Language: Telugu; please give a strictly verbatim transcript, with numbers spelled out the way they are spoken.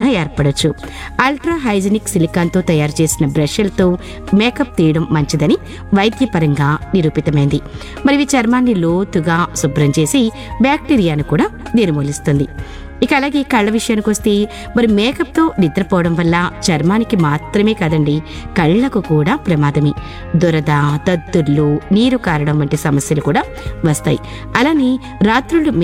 ఏర్పడవచ్చు. అల్ట్రా హైజీనిక్ సిలికాన్తో తయారు చేసిన బ్రష్లతో మేకప్ తీయడం మంచిదని వైద్యపరంగా నిరూపితమైంది. మరి ఇవి చర్మాన్ని లోతుగా శుభ్రం చేసి బ్యాక్టీరియాను కూడా నిర్మూలిస్తుంది. ఇక అలాగే కళ్ళ విషయానికి వస్తే మరి మేకప్తో నిద్రపోవడం వల్ల చర్మానికి మాత్రమే కాదండి, కళ్ళకు కూడా ప్రమాదమే. దురద, దద్దుర్లు, నీరు కారడం వంటి సమస్యలు కూడా వస్తాయి. అలానే రాత్రులు